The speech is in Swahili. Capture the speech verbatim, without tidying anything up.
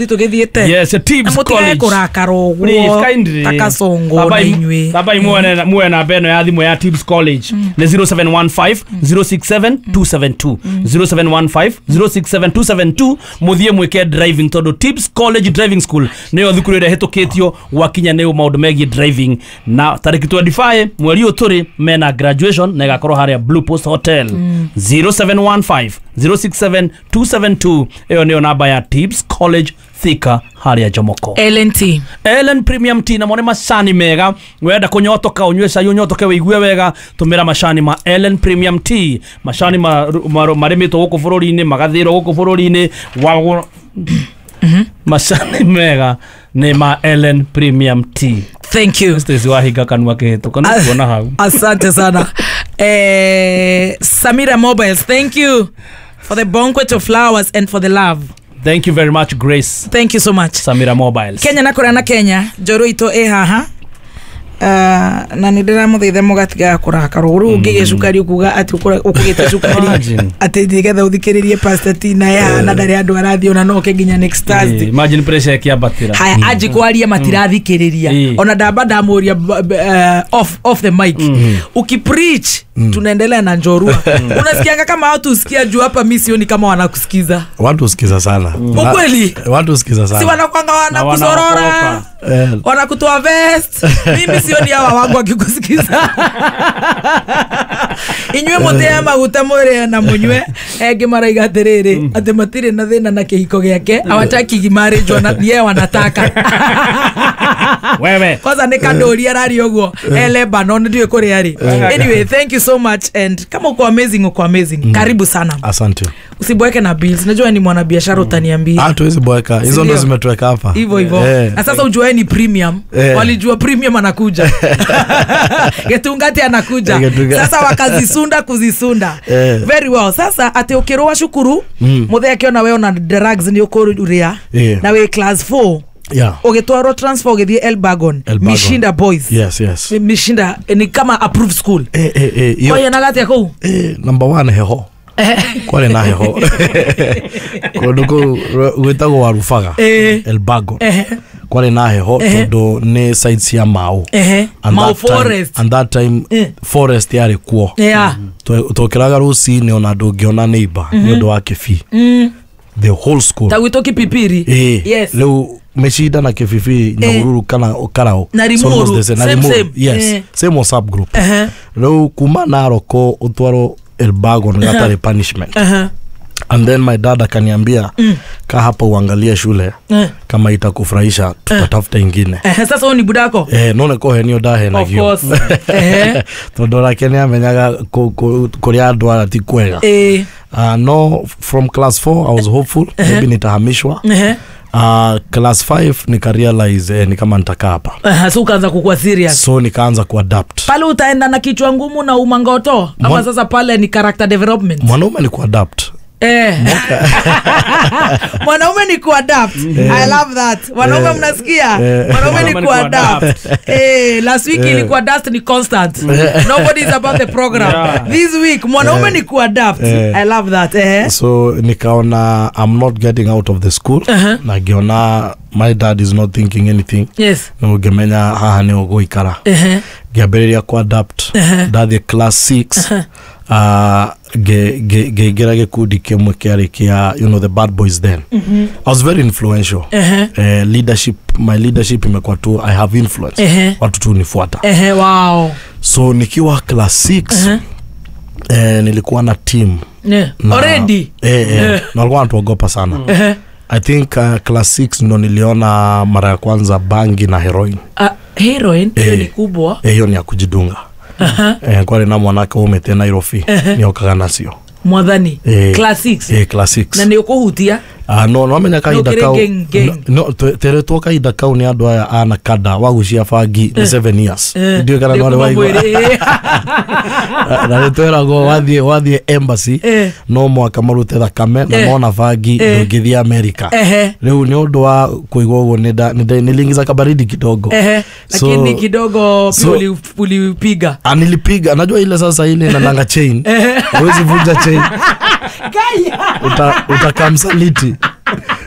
Yes, a Tibbs College. Please, kindly. Baba imwe muwe na beno ya thimu ya Tibbs College. Ni zero seven one five zero six seven two seven two. zero seven one five zero six seven two seven two. Muthie mwike driving todo Tibbs College Driving School. Niyo thukuru ire hetoketio wakinya neo maundu megie driving. Na tariki twenty-five mweri uturi mena graduation na igakorwo haria Blue Post Hotel. zero seven one five zero six seven two seven two. Eyo niyo namba ya Tibbs College Thika haria Jomoko. Ellen Tea. Ellen Premium Tea na mone mashani mega. Wenda kunyotoka unywesha yunyotoke wigue wega tumira mashani ma Ellen Premium Tea. Mashani ma maremito goko bururi-ini magathiro goko bururi-ini wa Mhm. Mashani mega ni ma Ellen Premium Tea. Thank you. Stacey wahiga kanwa kehetuka na kuona hau. Asante sana. Eh, Samira Mobiles, thank you for the banquet of flowers and for the love. Thank you very much, Grace. Thank you so much. Samira Mobiles. Kenya nakora na Kenya, Joro ito e haha. Uh, na nidira muthithe mugatiga kurakara uru ngige cukari ukuga ati ukugite cukari ati ndigetha uthikiririe Pastor Tina ya na ndari andu arathi ona no ke nginya next Thursday. Imagine pressure ya batira. Haya aji kwaria matirathikiriria ona ndamba ndamuria off off the mic. Ukipreach tunaendelea na njorua. Unasikianga kama watu usikia juu hapa misioni kama wanakusikiza. Watu usikiza sana. Ukweli? Watu usikiza sana. Si wanakuanga wanakusorora. Wanakutoa vest. Mimi sioni hawa wangu wakikusikiza. Inywe motea maguta more na munywe ege maraiga terere ate matire na thina na kihiko giake awataki marriage wana yeye wanataka. Wewe kwanza ne kadori arari oguo ele banon ndiwe kore ari. Anyway, thank you so much and kama uko amazing uko amazing. Mm. Karibu sana. Asante. Usiboeke na bills. Najua ni mwanabiashara utaniambia. Ah, tuwezi boeka. Hizo ndo zimetuweka hapa. Hivyo hivyo. Eh. Na sasa ujue ni premium. Eh. Walijua premium anakuja. Getungati anakuja. Getunga. Sasa wakazisunda kuzisunda. Eh. Very well. Sasa ate ukiroa shukuru. Mm. Muthe akiona wewe na drugs ni ukururia. Yeah. Na we class four. Yeah. Ogetwaro transfer ogethie Elbagon. Mishinda Boys. Yes, yes. Mishinda ni kama approved school. Eh eh eh. Kwa yana gati yako? Eh, number one heho. Kwale na heho. Koduko wetago warufaga. Eh. Elbagon. Eh. Kwale na heho todo ne sites ya Mau. Eh. Mau Forest. And that time eh. Forest yari kuo. Yeah. To tokiraga rusi ni ona dogiona neighbor. Mm -hmm. Nyodo wake fi. Mm. The whole school. Tawito kipipiri. Eh. Yes. Leo meshida na kififi eh. Nyahururu kana karao. Narimuru. So same, same. Yes. Eh. Same WhatsApp group. Uh -huh. Leo kuma naroko utwaro Elbagon uh -huh. Gatare punishment. Uh -huh. And then my dad akaniambia mm. ka hapa uangalia shule uh. kama itakufurahisha tutatafuta uh. ingine. Eh uh, sasa oni budako? Eh none ko henio dahe na gio. Of course. Eh. Tondora Kenya amenyaga koria andu arati kwega. Eh. Uh, no, from class four I was hopeful uh -huh. maybe nitahamishwa. Uh -huh. Uh, class five nika realize eh, ni kama nitaka hapa. Uh, so ukaanza kukua serious. So nikaanza kuadapt. Pale utaenda na kichwa ngumu na umangoto ama Mwan... sasa pale ni character development. Mwanaume ni kuadapt. Eh. Mwanaume ni kuadapt. Eh. I love that. Mwanaume eh. Mnasikia? Eh. Mwanaume ni kuadapt. Eh, last week eh. ilikuwa dust ni constant. Nobody is about the program. Yeah. This week mwanaume eh. ni kuadapt. Eh. I love that. Eh. So nikaona I'm not getting out of the school. Uh -huh. Nagiona my dad is not thinking anything. Yes. No gemenya haha ni ogo ikara. Eh. Uh -huh. Giaberia kuadapt. Uh -huh. That the class six. Uh -huh. Uh, ge ge ge gerage kudi kemwe kiari kia you know the bad boys then. Mm -hmm. I was very influential. Uh -huh. uh, leadership my leadership imekuwa tu I have influence. Uh -huh. Watu tu nifuata. Eh uh -huh. Wow. So nikiwa class six uh -huh. eh, nilikuwa na team. Yeah. Na, already. Eh eh yeah. Na walikuwa tuogopa sana. Uh -huh. I think uh, class six ndo niliona mara ya kwanza bangi na heroin. Uh, heroin hiyo eh, ni kubwa. Eh hiyo ni ya kujidunga. Uh-huh. Eh kwa na mwanake umete Nairobi uh-huh. ni okaga nacio mwadhani eh, class six eh class six na ni ukuhutia ah no no amenya kaida kau no tere to kaida kau ni andu aya ana kada wagucia fangi ni seven years ndio kana no waigwa na retera go wathie wathie embassy no mwaka marute thakame na mona fangi ngithia America leo ni undu wa kuigwa ugo nida nilingiza kabaridi kidogo lakini kidogo ulipiga anilipiga najua ile sasa ile na nanga chain huwezi vunja chain Gaya uta utakamsaliti